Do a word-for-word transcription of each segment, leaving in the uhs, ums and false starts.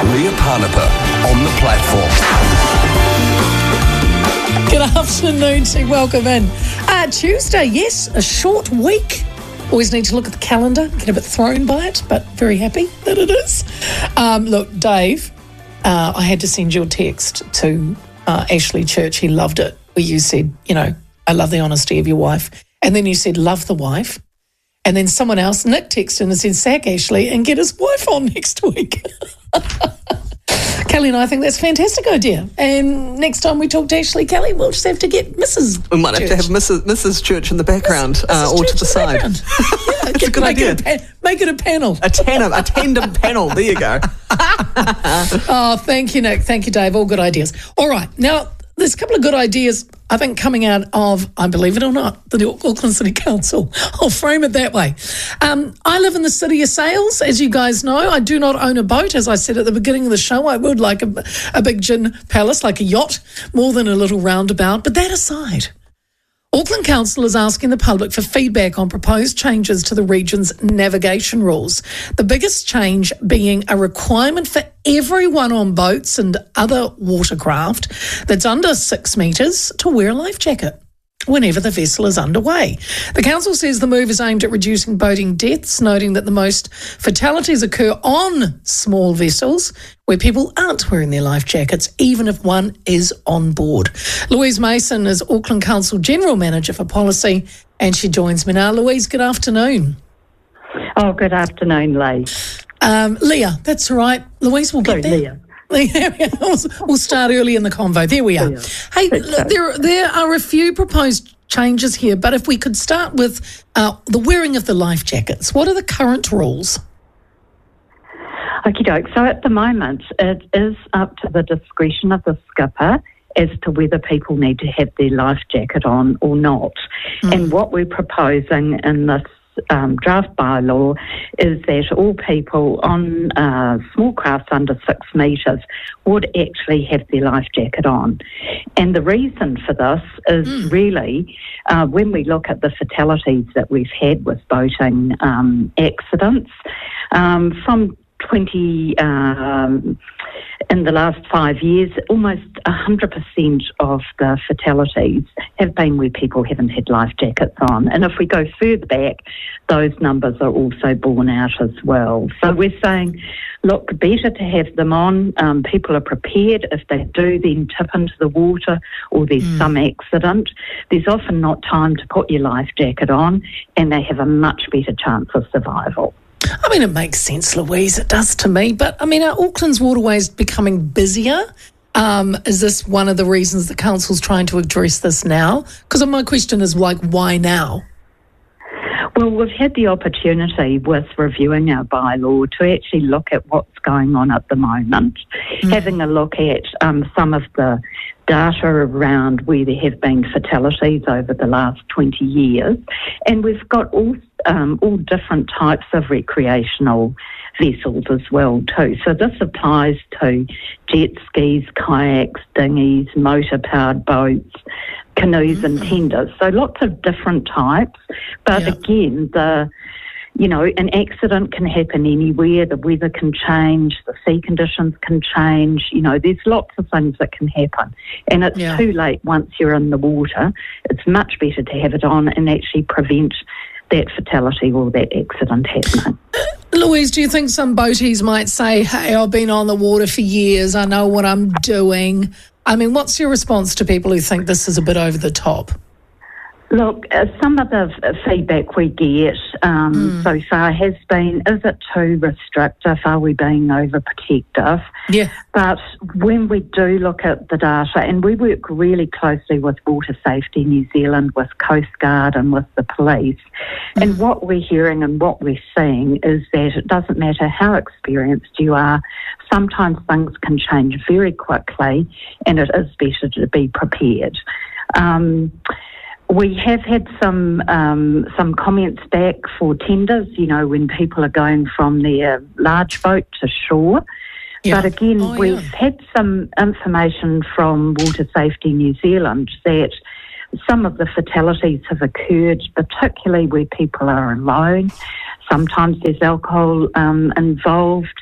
Leah Parnapa on the platform. Good afternoon to welcome in. Uh, Tuesday, yes, a short week. Always need to look at the calendar, get a bit thrown by it, but very happy that it is. Um, look, Dave, uh, I had to send you a text to uh, Ashley Church. He loved it, where you said, you know, I love the honesty of your wife. And then you said, love the wife. And then someone else, Nick, texted and said, sack Ashley and get his wife on next week. Kelly and I think that's a fantastic idea. And next time we talk to Ashley Kelly, we'll just have to get Missus We might Church. have to have Missus Missus Church in the background, Missus uh, or to the side. Yeah, That's a good make idea. It a pa- make it a panel. A tandem, a tandem panel. There you go. Oh, thank you, Nick. Thank you, Dave. All good ideas. All right. Now, there's a couple of good ideas, I think, coming out of, I believe it or not, the Auckland City Council. I'll frame it that way. Um, I live in the city of sails, as you guys know. I do not own a boat. As I said at the beginning of the show, I would like a, a big gin palace, like a yacht, more than a little roundabout. But that aside, Auckland Council is asking the public for feedback on proposed changes to the region's navigation rules. The biggest change being a requirement for everyone on boats and other watercraft that's under six metres to wear a life jacket whenever the vessel is underway. The council says the move is aimed at reducing boating deaths, noting that the most fatalities occur on small vessels where people aren't wearing their life jackets, even if one is on board. Louise Mason is Auckland Council General Manager for Policy, and she joins me now. Louise, good afternoon. Oh, good afternoon, Lee. Um, Leah, that's all right. Louise, we'll get Sorry, there. Leah. We'll start early in the convo. There we are. Yeah. Hey, That's look, right. there there are a few proposed changes here, but if we could start with uh, the wearing of the life jackets. What are the current rules? Okie doke. So at the moment, it is up to the discretion of the skipper as to whether people need to have their life jacket on or not. Mm. And what we're proposing in this um, draft bylaw is that all people on uh, small crafts under six metres would actually have their life jacket on. And the reason for this is mm. really uh, when we look at the fatalities that we've had with boating um, accidents, um, from twenty um, in the last five years, almost one hundred percent of the fatalities have been where people haven't had life jackets on. And if we go further back, those numbers are also borne out as well. So we're saying, look, better to have them on. Um, people are prepared. If they do then tip into the water or there's mm. some accident, there's often not time to put your life jacket on, and they have a much better chance of survival. I mean, it makes sense, Louise. It does to me. But, I mean, are Auckland's waterways becoming busier? Um, is this one of the reasons the council's trying to address this now? Because my question is, like, why now? Well, we've had the opportunity with reviewing our bylaw to actually look at what's going on at the moment, mm. having a look at um, some of the data around where there have been fatalities over the last twenty years. And we've got all, um, all different types of recreational vessels as well too. So this applies to jet skis, kayaks, dinghies, motor-powered boats, canoes mm. and tenders. So lots of different types. But yeah. again, the you know, an accident can happen anywhere. The weather can change. The sea conditions can change. You know, there's lots of things that can happen. And it's yeah. too late once you're in the water. It's much better to have it on and actually prevent that fatality or that accident happening. Louise, do you think some boaties might say, hey, I've been on the water for years, I know what I'm doing? I mean, what's your response to people who think this is a bit over the top? Look, uh, some of the f- feedback we get um, mm. so far has been, is it too restrictive? Are we being overprotective? Yeah. But when we do look at the data, and we work really closely with Water Safety New Zealand, with Coast Guard and with the police, mm. and what we're hearing and what we're seeing is that it doesn't matter how experienced you are, sometimes things can change very quickly, and it is better to be prepared. Um, We have had some um, some comments back for tenders, you know, when people are going from their large boat to shore. Yeah. But again, oh, we've yeah. had some information from Water Safety New Zealand that some of the fatalities have occurred, particularly where people are alone. Sometimes there's alcohol um, involved.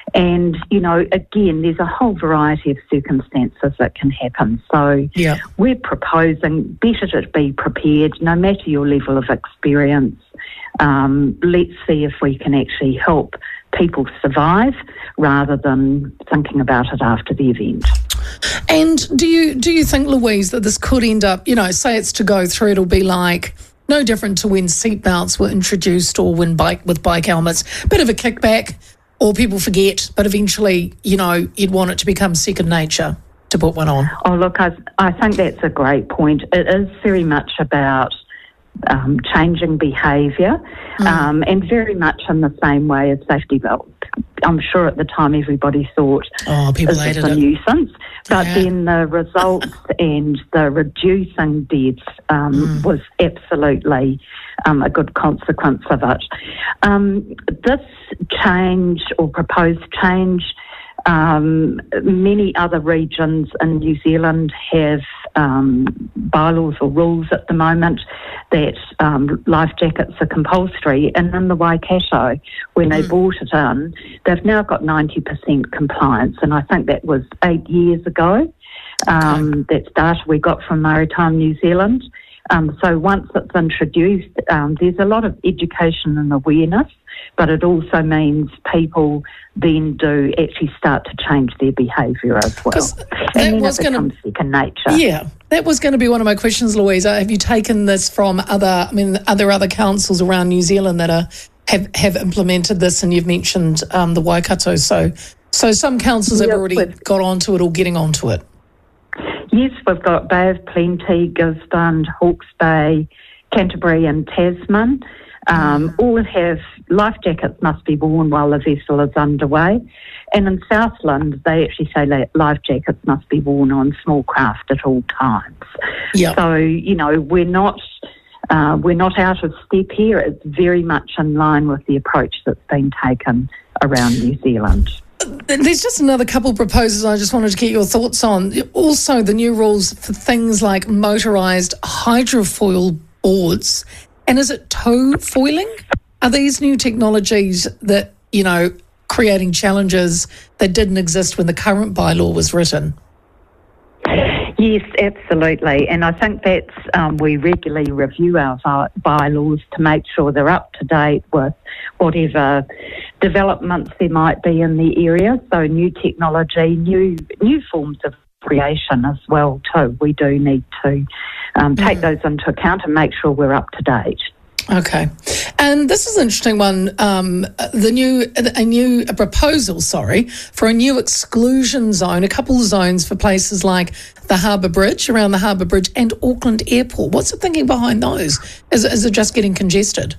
And, you know, again, there's a whole variety of circumstances that can happen. So yeah. we're proposing better to be prepared, no matter your level of experience. Um, let's see if we can actually help people survive rather than thinking about it after the event. And do you do you think, Louise, that this could end up, you know, say it's to go through, it'll be like no different to when seatbelts were introduced or when bike with bike helmets, bit of a kickback, or people forget, but eventually, you know, you'd want it to become second nature to put one on? Oh, look, I, I think that's a great point. It is very much about um, changing behaviour mm. um, and very much in the same way as safety belts. I'm sure at the time everybody thought oh, people it's hated a it. nuisance, but yeah. then the results and the reducing deaths um, mm. was absolutely um, a good consequence of it. Um, this change or proposed change, um, many other regions in New Zealand have um, bylaws or rules at the moment that um, life jackets are compulsory. And in the Waikato, when they mm. brought it in, they've now got ninety percent compliance. And I think that was eight years ago. Um, okay. That's data we got from Maritime New Zealand. Um, so once it's introduced, um, there's a lot of education and awareness, but it also means people then do actually start to change their behaviour as well. And then was it becomes gonna, second nature. Yeah, that was going to be one of my questions, Louisa. Have you taken this from other, I mean, are there other councils around New Zealand that are have, have implemented this? And you've mentioned um, the Waikato. So, so some councils have yeah, already got onto it or getting onto it. Yes, we've got Bay of Plenty, Gisborne, Hawke's Bay, Canterbury and Tasman. Um, mm. All have life jackets must be worn while the vessel is underway. And in Southland, they actually say that life jackets must be worn on small craft at all times. Yep. So, you know, we're not uh, we're not out of step here. It's very much in line with the approach that's been taken around New Zealand. There's just another couple of proposals I just wanted to get your thoughts on. Also, the new rules for things like motorised hydrofoil boards. And is it tow foiling? Are these new technologies that, you know, creating challenges that didn't exist when the current bylaw was written? Yes, absolutely. And I think that's, um, we regularly review our vi- bylaws to make sure they're up to date with whatever developments there might be in the area. So new technology, new new forms of creation as well too. We do need to um, take mm. those into account and make sure we're up to date. Okay, and this is an interesting one. Um, the new, a new a proposal, sorry, for a new exclusion zone, a couple of zones for places like the Harbour Bridge, around the Harbour Bridge, and Auckland Airport. What's the thinking behind those? Is, is it just getting congested?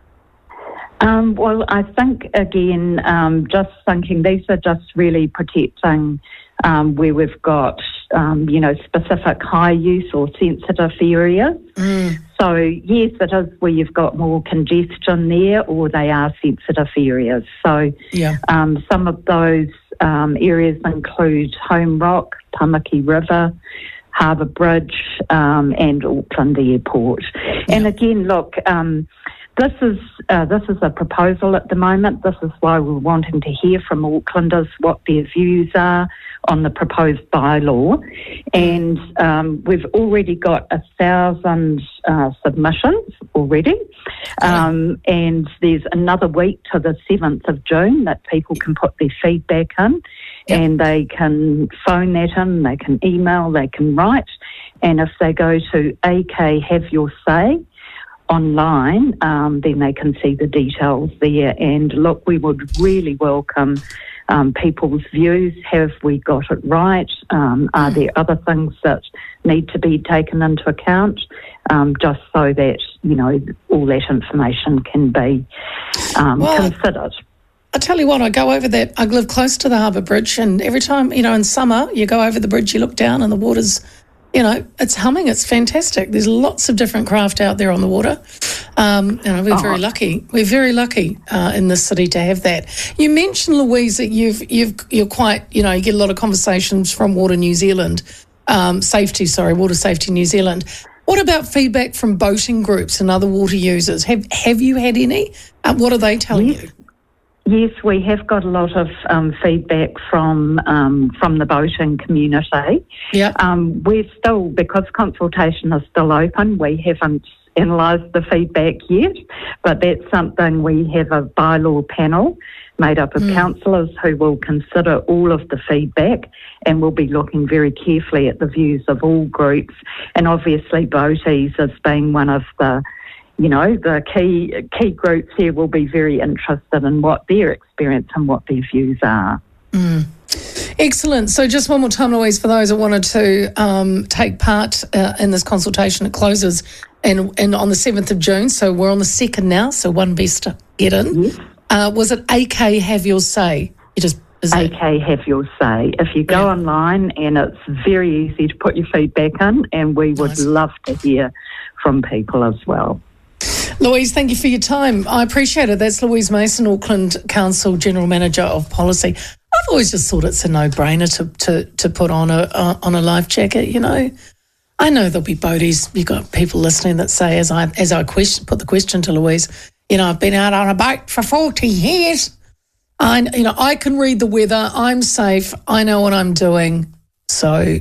Um, well, I think again, um, just thinking these are just really protecting um, where we've got, um, you know, specific high use or sensitive areas. Mm. So, yes, it is where you've got more congestion there or they are sensitive areas. So yeah. um, some of those um, areas include Home Rock, Tamaki River, Harbour Bridge um, and Auckland Airport. Yeah. And again, look, um, this is uh, this is a proposal at the moment. This is why we're wanting to hear from Aucklanders what their views are on the proposed bylaw. And um, we've already got a thousand uh, submissions already. Um, and there's another week to the seventh of June that people can put their feedback in. Yep. And they can phone that in, they can email, they can write. And if they go to A K Have Your Say online, um, then they can see the details there. And look, we would really welcome um, people's views. Have we got it right? Um, are there other things that need to be taken into account? Um, just so that, you know, all that information can be um, well, considered. I tell you what, I go over that, I live close to the Harbour Bridge, and every time, you know, in summer, you go over the bridge, you look down and the water's, you know, it's humming. It's fantastic. There's lots of different craft out there on the water. Um, you know, we're oh. very lucky. We're very lucky uh, in this city to have that. You mentioned, Louise, that you've you've you're quite, you know, you get a lot of conversations from Water New Zealand, um, safety, sorry, Water Safety New Zealand. What about feedback from boating groups and other water users? Have have you had any? Uh, what are they telling yes. you? Yes, we have got a lot of um, feedback from um, from the boating community. Yeah. Um, we're still, because consultation is still open, we haven't analysed the feedback yet, but that's something we have a bylaw panel made up of mm. councillors who will consider all of the feedback and will be looking very carefully at the views of all groups, and obviously boaties as being one of the You know, the key key groups here will be very interested in what their experience and what their views are. Mm. Excellent. So just one more time, Louise, for those that wanted to um, take part uh, in this consultation, it closes in, in on the seventh of June, so we're on the second now, so one best to get in. Yes. Uh, was it A K Have Your Say? You just is A it? K Have Your Say. If you go Yeah. online, and it's very easy to put your feedback in, and we would Nice. love to hear from people as well. Louise, thank you for your time. I appreciate it. That's Louise Mason, Auckland Council General Manager of Policy. I've always just thought it's a no-brainer to to, to put on a uh, on a life jacket. You know, I know there'll be boaties. You've got people listening that say, as I as I question, put the question to Louise, you know, I've been out on a boat for forty years. I you know I can read the weather. I'm safe. I know what I'm doing. So,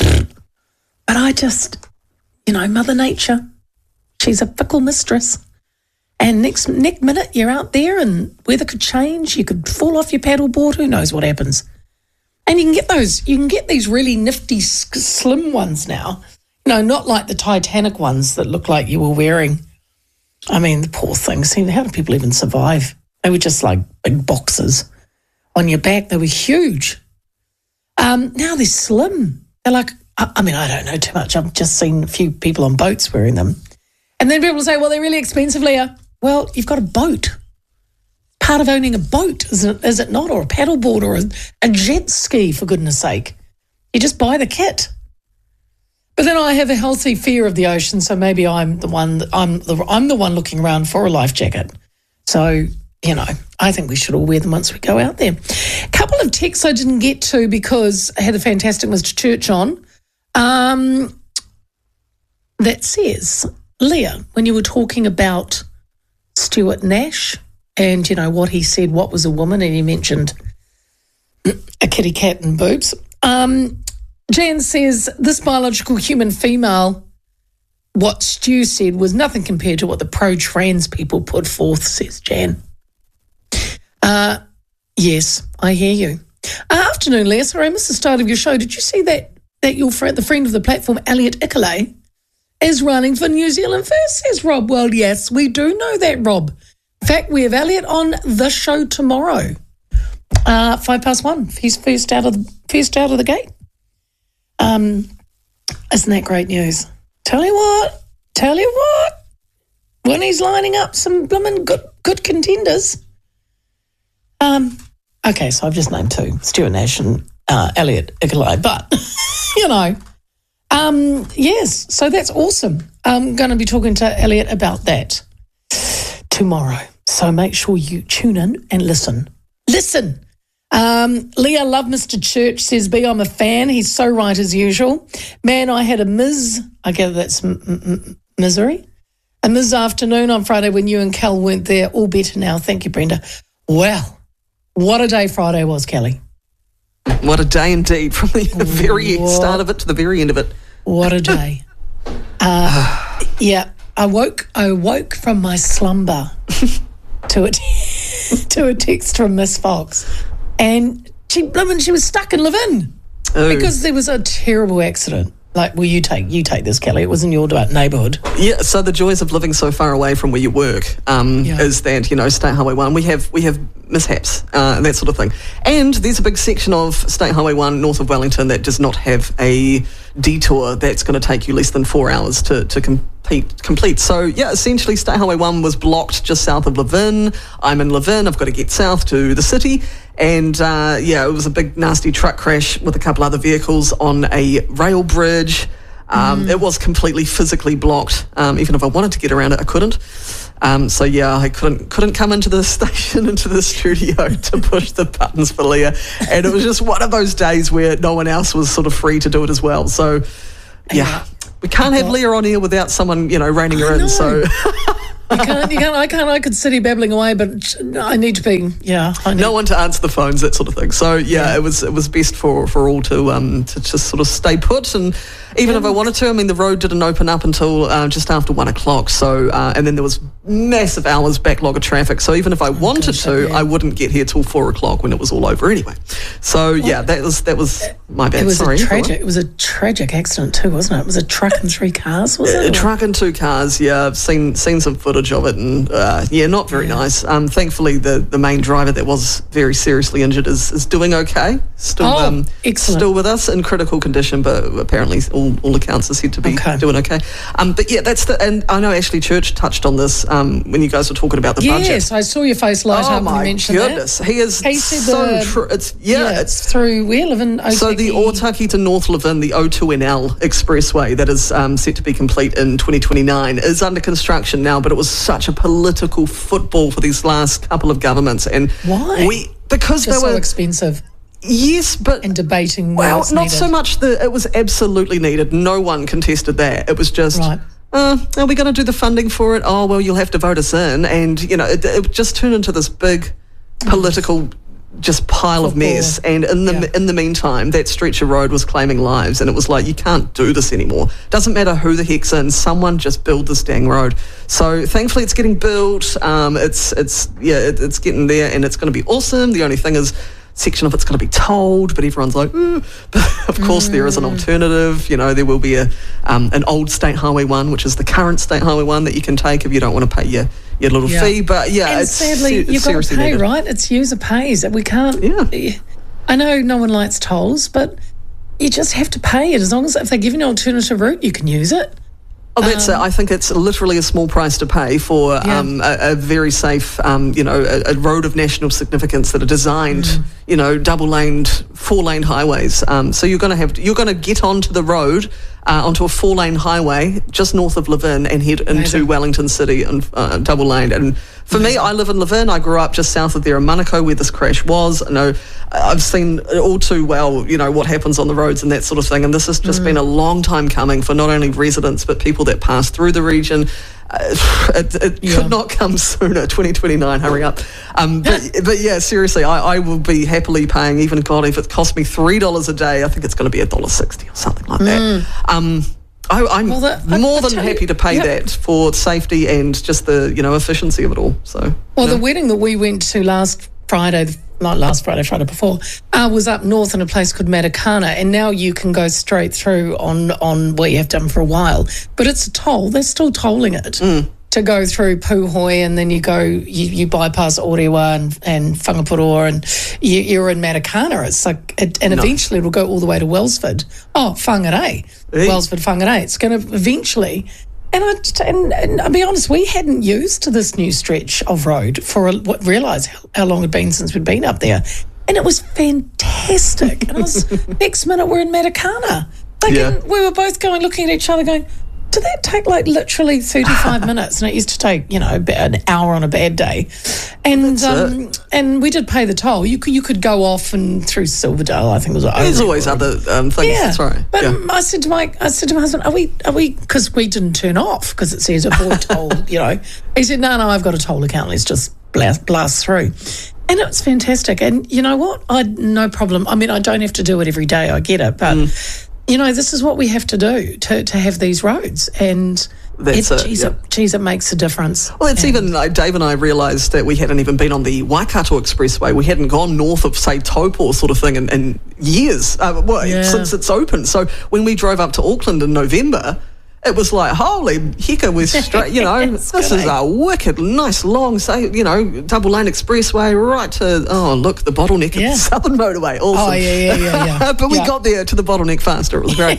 but I just, you know, Mother Nature. She's a fickle mistress. And next next minute you're out there and weather could change. You could fall off your paddleboard. Who knows what happens? And you can get those, you can get these really nifty slim ones now. You know, not like the Titanic ones that look like you were wearing. I mean, the poor things. How do people even survive? They were just like big boxes on your back. They were huge. Um, now they're slim. They're like, I, I mean, I don't know too much. I've just seen a few people on boats wearing them. And then people say, well, they're really expensive, Leah. Well, you've got a boat. Part of owning a boat, is it, is it not? Or a paddleboard or a, a jet ski, for goodness sake. You just buy the kit. But then I have a healthy fear of the ocean, so maybe I'm the one that I'm the I'm the one looking around for a life jacket. So, you know, I think we should all wear them once we go out there. A couple of texts I didn't get to because I had the fantastic Mister Church on. Um, that says, Leah, when you were talking about Stuart Nash and, you know, what he said, what was a woman, and he mentioned a kitty cat and boobs. Um, Jan says, this biological human female, what Stu said was nothing compared to what the pro-trans people put forth, says Jan. Uh, yes, I hear you. Uh, afternoon, Leah. Sorry, I missed the start of your show. Did you see that, that your friend, the friend of the platform, Elliot Ikeley, is running for New Zealand First, says Rob. Well, yes, we do know that, Rob. In fact, we have Elliot on the show tomorrow, uh, five past one. He's first out of the, first out of the gate. Um, isn't that great news? Tell you what, tell you what, when he's lining up some blooming good good contenders. Um, okay, so I've just named two, Stuart Nash and uh, Elliot Ikeley, but you know. Um, yes, so that's awesome. I'm going to be talking to Elliot about that tomorrow. So make sure you tune in and listen. Listen. Um, Leah, love Mister Church, says B, I'm a fan. He's so right as usual. Man, I had a Miz, I gather that's m- m- misery, a Miz afternoon on Friday when you and Cal weren't there. All better now. Thank you, Brenda. Well, what a day Friday was, Kelly. What a day indeed, from the very What? start of it to the very end of it. What a day. Uh, yeah, I woke I woke from my slumber to a, to a text from Miss Fox. And she she was stuck in Levin Oh. because there was a terrible accident. Like, well, you take you take this, Kelly. It was in your neighbourhood. Yeah, so the joys of living so far away from where you work um, Yeah. is that, you know, State Highway one, we have we have mishaps uh, and that sort of thing. And there's a big section of State Highway one north of Wellington that does not have a detour that's going to take you less than four hours to, to complete, complete. So, yeah, essentially State Highway one was blocked just south of Levin. I'm in Levin. I've got to get south to the city. And, uh, yeah, it was a big, nasty truck crash with a couple other vehicles on a rail bridge. Um, mm. It was completely physically blocked. Um, even if I wanted to get around it, I couldn't. Um, so, yeah, I couldn't couldn't come into the station, into the studio to push the buttons for Leah. And it was just one of those days where no one else was sort of free to do it as well. So, yeah, we can't have Leah on here without someone, you know, reining her in. So... You can't, you can't, I can't, I could sit here babbling away, but I need to be, yeah. I need, no one to answer the phones, that sort of thing. So yeah, yeah. it was it was best for, for all to um to just sort of stay put. And even if I wanted to, I mean, the road didn't open up until uh, just after one o'clock. So uh, and then there was massive hours backlog of traffic. So even if I wanted gosh, to, yeah. I wouldn't get here till four o'clock when it was all over anyway. So yeah, that was that was my bad. It was Sorry, a tragic. It was a tragic accident too, wasn't it? It was a truck and three cars, was A it? truck and two cars, yeah. I've seen seen some footage of it, and uh, yeah, not very Yeah. nice. Um, thankfully, the, the main driver that was very seriously injured is, is doing okay. Still, Oh, um, excellent. still with us in critical condition, but apparently all, all accounts are said to be Okay. doing okay. Um, but yeah, that's the. And I know Ashley Church touched on this um, when you guys were talking about the budget. Yes, I saw your face light Oh up when you my mentioned goodness, that. he is He said so the- true. It's yeah, Yeah, it's it's through where live in Otaki. so the Otaki to North Levin, the O two N L expressway that is um, set to be complete in twenty twenty-nine is under construction now, but it was such a political football for these last couple of governments. And Why? we because Just they so were expensive yes, but and debating where well, it's not needed. so much the it was absolutely needed. No one contested that. It was just. Right. Uh, are we going to do the funding for it? Oh, well, you'll have to vote us in. And, you know, it, it just turned into this big political just pile of Football. mess. And in the Yeah. in the meantime, that stretch of road was claiming lives. And it was like, you can't do this anymore. Doesn't matter who the heck's in. Someone just build this dang road. So thankfully it's getting built. Um, it's, it's yeah, it, it's getting there and it's going to be awesome. The only thing is, section of it's going to be tolled, but everyone's like, mm. But of course there is an alternative. You know, there will be a um, an old State Highway one, which is the current State Highway one that you can take if you don't want to pay your, your little Yeah. fee. But yeah, And it's, sadly, it's you've got to seriously pay, needed. right? It's user pays. We can't. Yeah. I know no one likes tolls, but you just have to pay it. As long as if they give you an alternative route, you can use it. Oh, that's it. I think it's literally a small price to pay for Yeah. um, a, a very safe, um, you know, a, a road of national significance that are designed, Mm. you know, double-laned, four-lane highways. Um, so you're going to have, you're going to get onto the road, uh, onto a four-lane highway just north of Levin and head into Amazing. Wellington City and uh, double-laned. And for me, I live in Levin. I grew up just south of there in Manukau where this crash was. I know I've seen all too well, you know, what happens on the roads and that sort of thing. And this has just been a long time coming for not only residents but people that pass through the region. Uh, it it Yeah. could not come sooner. twenty twenty-nine, hurry up. Um, but, but yeah, seriously, I, I will be happily paying, even God, if it cost me three dollars a day, I think it's going to be one dollar sixty or something like that. Um, I, I'm Well, that- I- more I than tell happy you- to pay yep. that for safety and just the, you know, efficiency of it all. So Well, you know. the wedding that we went to last Friday, not last Friday, Friday before, uh, was up north in a place called Matakana, and now you can go straight through on, on what you have done for a while. But it's a toll. They're still tolling it to go through Puhoi, and then you go, you, you bypass Orewa and, and Whangapuroa, and you, you're in Matakana. It's like, it, and eventually it'll go all the way to Wellsford. Oh, Whangarei. Hey. Wellsford, Whangarei. It's going to eventually... And, I, just- and, and I'll be honest, we hadn't used this new stretch of road for a, what realise how, how long it had been since we'd been up there, and it was fantastic. And I was next minute we're in Matakana. Like, Yeah. and we were both going, looking at each other, going, "Did that take like literally thirty-five minutes?" And it used to take, you know, about an hour on a bad day. And That's um, and we did pay the toll. You could you could go off and through Silverdale, I think it was. There's over- always other um, things. yeah, That's right. But yeah. I said to my, I said to my husband, "Are we, are we?" Because we didn't turn off because it says avoid toll. You know, he said, "No, no, I've got a toll account. Let's just blast, blast through." And it was fantastic. And you know what? I no problem. I mean, I don't have to do it every day. I get it, but Mm. you know, this is what we have to do to to have these roads. And That's it, it, geez, yeah. it, geez, it makes a difference. Well, it's And- even like Dave and I realised that we hadn't even been on the Waikato Expressway. We hadn't gone north of, say, Taupo sort of thing in, in years, uh, well, Yeah. since it's open. So when we drove up to Auckland in November, it was like, holy hecka, we're straight, you know, It's this good, is eh? a wicked, nice, long, say, you know, double lane expressway right to, oh, look, the bottleneck Yeah. of the Southern Motorway. Awesome. Oh, yeah, yeah, yeah, yeah. But we Yeah. got there to the bottleneck faster. It was great.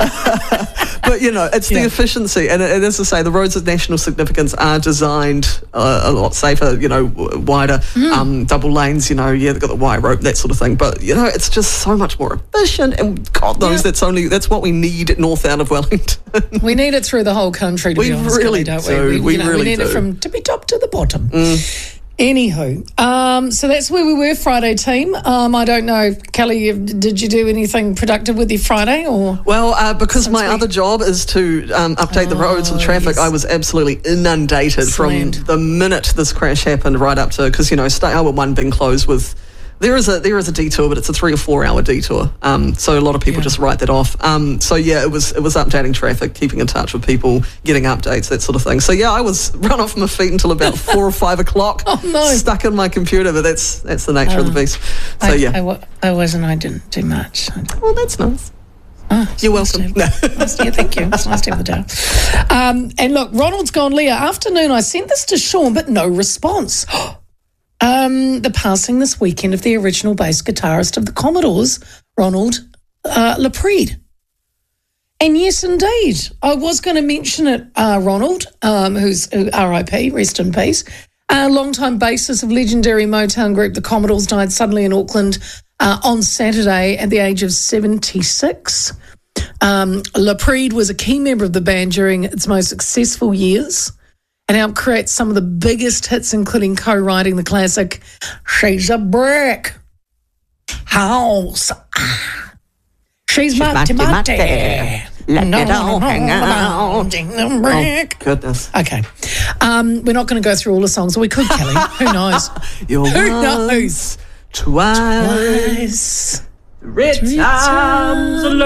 But, you know, it's the Yeah. efficiency. And, and as I say, the roads of national significance are designed uh, a lot safer, you know, w- wider, Mm. um, double lanes, you know, yeah, they've got the wire rope, that sort of thing. But, you know, it's just so much more efficient. And God knows Yeah. that's only, that's what we need north out of Wellington. We need it through the whole country, to We be honest, really Kelly, don't do. we? We you know, really we need do. it from tippy top to the bottom. Anywho, um, so that's where we were Friday, team. Um, I don't know, Kelly, did you do anything productive with your Friday? Or Well, uh, because Since my we- other job is to um, update the roads and Oh, traffic, yes. I was absolutely inundated Slammed. from the minute this crash happened right up to, because, you know, State Highway one being closed with, there is a there is a detour, but it's a three or four hour detour. Um, so a lot of people Yeah. just write that off. Um, so yeah, it was it was updating traffic, keeping in touch with people, getting updates, that sort of thing. So yeah, I was run off my feet until about four or five o'clock. Oh, no. Stuck in my computer, but that's that's the nature of the beast. So I, yeah, I, wa- I wasn't, I didn't do much. well that's nice. Oh, it's You're nice welcome. to have- nice- yeah, thank you. It's nice to have the day. Um, and look, Ronald's gone, Leah. Afternoon, I sent this to Sean, but no response. Um, the passing this weekend of the original bass guitarist of the Commodores, Ronald uh, Lapride. And yes, indeed, I was going to mention it, uh, Ronald, um, who's who, R I P, rest in peace. A longtime bassist of legendary Motown group, the Commodores, died suddenly in Auckland uh, on Saturday at the age of seventy-six. Um, Lapride was a key member of the band during its most successful years and helped create some of the biggest hits, including co-writing the classic She's a Brick House. She's Matty Matty. Let it all hang out. The brick. Oh, goodness. Okay. Um, we're not going to go through all the songs. We could, Kelly. Who knows? You're Who knows? once, twice, Twice. three times a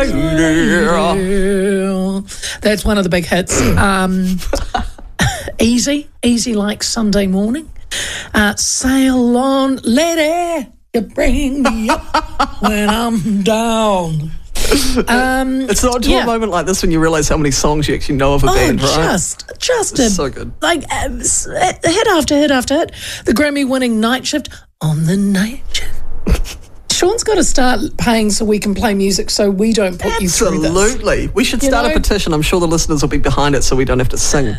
lady. That's one of the big hits. Um, easy, easy like Sunday morning. Uh, sail on, lady, you bring me up when I'm down. Um, It's not until yeah. a moment like this when you realise how many songs you actually know of a Oh, band, right? just, just a, It's so good. like uh, s- hit after hit after hit. The Grammy-winning Night Shift on the Night Shift. Sean's got to start paying so we can play music so we don't put you through this. Absolutely. We should You start know? a petition. I'm sure the listeners will be behind it so we don't have to sing.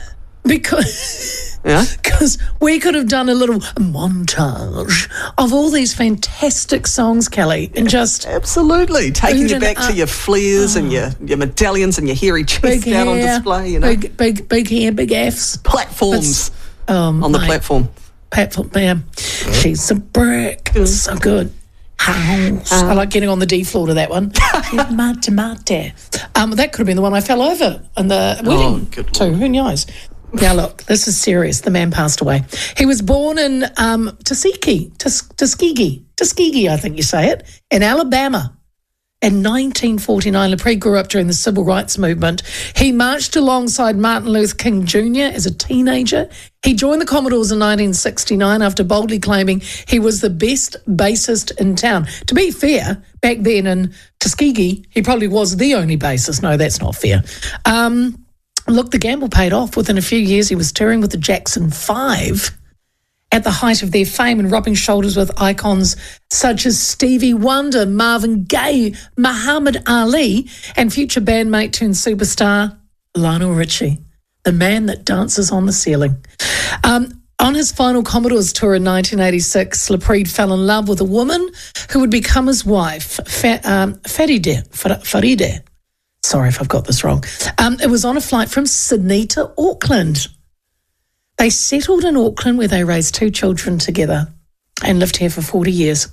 Because Yeah? because we could have done a little montage of all these fantastic songs, Kelly, and just Absolutely. Taking you Ooh, back and, to uh, your flares and your, your medallions and your hairy chest big out on hair, display, you know? big, big, big hair, big Fs. Platforms Um, on the mate, platform. Platform, bam. She's a brick. So good. House. I like getting on the D floor to that one. Mate, mate. Um, that could have been the one I fell over in the wedding good too. Who knows? Now look, this is serious. The man passed away. He was born in um, Tuskegee, Tus- Tuskegee, Tuskegee, I think you say it, in Alabama. In nineteen forty-nine, Lapride grew up during the Civil Rights Movement. He marched alongside Martin Luther King Junior as a teenager. He joined the Commodores in nineteen sixty-nine after boldly claiming he was the best bassist in town. To be fair, back then in Tuskegee, he probably was the only bassist. No, that's not fair. Um, look, the gamble paid off. Within a few years, he was touring with the Jackson Five at the height of their fame and rubbing shoulders with icons such as Stevie Wonder, Marvin Gaye, Muhammad Ali, and future bandmate turned superstar Lionel Richie, the man that dances on the ceiling. Um, on his final Commodores tour in nineteen eighty-six, Lapride fell in love with a woman who would become his wife, Fa- um, Faride. Faride. Sorry if I've got this wrong. Um, it was on a flight from Sydney to Auckland. They settled in Auckland where they raised two children together and lived here for forty years.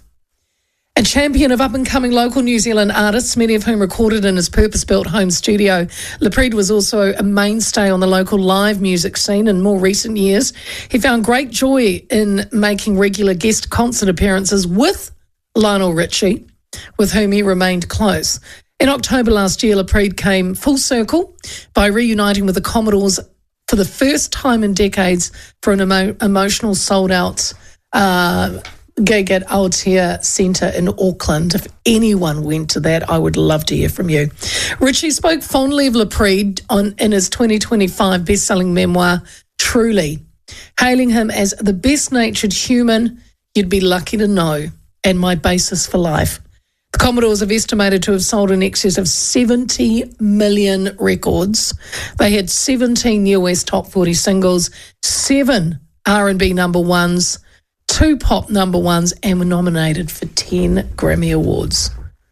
A champion of up-and-coming local New Zealand artists, many of whom recorded in his purpose-built home studio, Lapride was also a mainstay on the local live music scene in more recent years. He found great joy in making regular guest concert appearances with Lionel Richie, with whom he remained close. In October last year, Lapride came full circle by reuniting with the Commodores for the first time in decades for an emo- emotional sold-out uh, gig at Aotea Centre in Auckland. If anyone went to that, I would love to hear from you. Richie spoke fondly of Lapride on, in his twenty twenty-five best-selling memoir, Truly, hailing him as the best-natured human you'd be lucky to know and my basis for life. The Commodores have estimated to have sold in excess of seventy million records. They had seventeen U S top forty singles, seven R and B number ones, two pop number ones, and were nominated for ten Grammy Awards.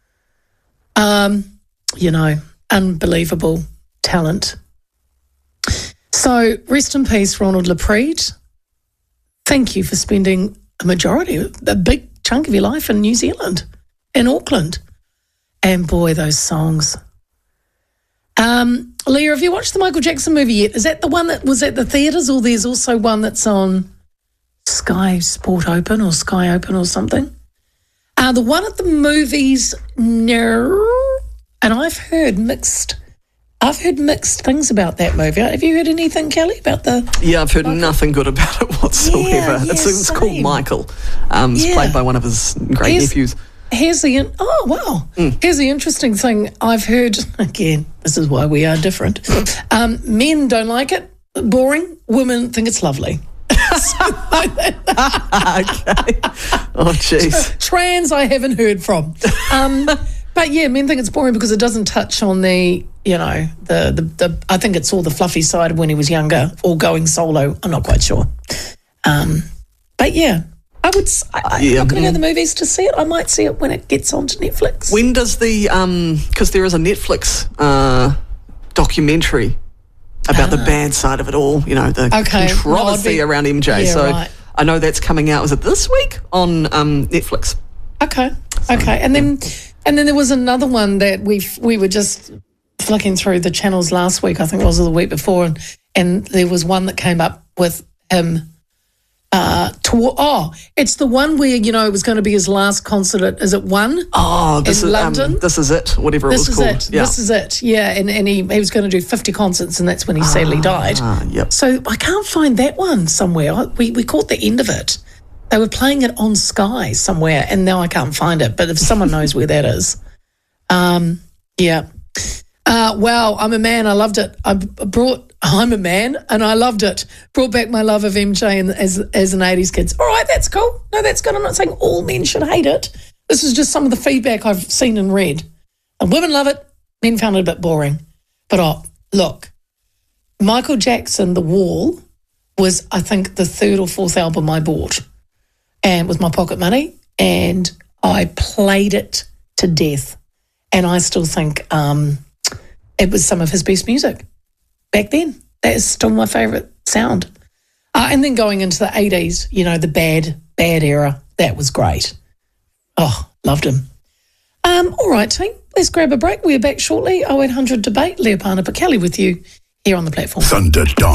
Um, you know, unbelievable talent. So rest in peace, Ronald Lapride. thank you for spending a majority, a big chunk of your life in New Zealand, in Auckland. And boy, those songs. Um, Leah, have you watched the Michael Jackson movie yet? Is that the one that was at the theatres, or there's also one that's on Sky Sport Open or Sky Open or something? Uh, the one at the movies, no. And I've heard mixed, I've heard mixed things about that movie. Have you heard anything, Kelly, about the... Yeah, I've heard Michael? nothing good about it whatsoever. Yeah, yeah, it's it's called same. Michael. Um, it's Yeah. played by one of his great Here's- nephews. Here's the in- oh wow. Mm. Here's the interesting thing. I've heard again. This is why we are different. Um, men don't like it. Boring. Women think it's lovely. Okay. Oh, jeez. Trans, I haven't heard from. Um, but yeah, men think it's boring because it doesn't touch on the, you know, the, the the. I think it's all the fluffy side of when he was younger or going solo. I'm not quite sure. Um, but yeah. I would. s- I, I'm Yeah. not going to go to the movies to see it. I might see it when it gets onto Netflix. When does the, um, because there is a Netflix uh, documentary about the bad side of it all, you know, the Okay. No, I'd controversy be- around M J. Yeah, so right. I know that's coming out. Is it this week on um, Netflix? Okay, okay, and then and then there was another one that we we were just flicking through the channels last week. I think it was the week before, and, and there was one that came up with him. Uh, to, oh, it's the one where you know it was going to be his last concert. At, is it one? Oh, this In is London? Um, this is it. Whatever This it was is called. it. Yeah. This is it. Yeah, and and he he was going to do fifty concerts, and that's when he sadly died. Ah, yep. So I can't find that one somewhere. I, we we caught the end of it. They were playing it on Sky somewhere, and now I can't find it. But if someone knows where that is, um, yeah. Uh, wow, I'm a man. I loved it. I b- brought. I'm a man, and I loved it. Brought back my love of M J and, as as an eighties kid. All right, that's cool. No, that's good. I'm not saying all men should hate it. This is just some of the feedback I've seen and read. And women love it. Men found it a bit boring. But oh, look, Michael Jackson, The Wall, was I think the third or fourth album I bought, and with my pocket money, and I played it to death. And I still think um, it was some of his best music back then. That is still my favourite sound. Uh, and then going into the eighties, you know, the bad, bad era, that was great. Oh, loved him. Um, all right, team, let's grab a break. We're back shortly. oh eight hundred debate, Leah Parnapa Kelly with you here on the platform. Thunderdome.